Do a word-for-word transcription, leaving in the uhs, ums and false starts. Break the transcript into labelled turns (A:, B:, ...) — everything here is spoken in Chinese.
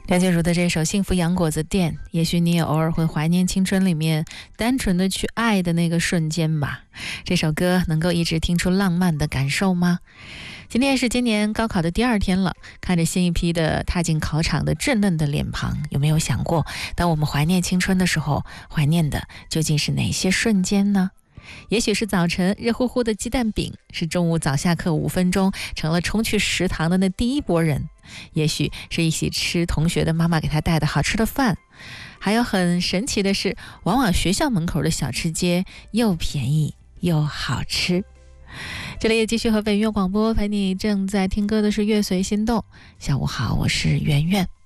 A: 梁静茹的这首《幸福洋果子店》，也许你也偶尔会怀念青春里面单纯的去爱的那个瞬间吧。这首歌能够一直听出浪漫的感受吗？今天是今年高考的第二天了，看着新一批的踏进考场的稚嫩的脸庞，有没有想过，当我们怀念青春的时候，怀念的究竟是哪些瞬间呢？也许是早晨热乎乎的鸡蛋饼，是中午早下课五分钟成了冲去食堂的那第一波人，也许是一起吃同学的妈妈给他带的好吃的饭，还有很神奇的是，往往学校门口的小吃街又便宜又好吃。这里也继续和北音乐广播陪你正在听歌的是乐随心动。下午好，我是圆圆。